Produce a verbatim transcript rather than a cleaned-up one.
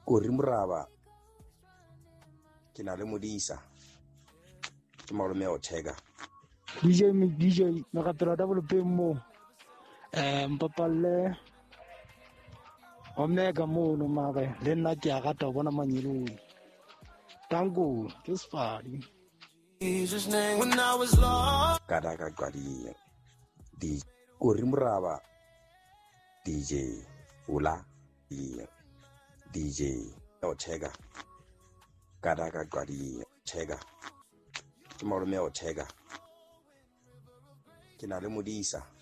Kori Moraba ke na le Modisa ke malome o Thega D J D J nakatela double P mo eh mpapalle omega mo no mare le nna ke a rata bona manyelong tango ke sfadi Jesus name when I was lost kada ka kwadi di Kori Moraba D J Ula D J o Thega kada ka kwadi Thega ke malome o Thega ke na le Modisa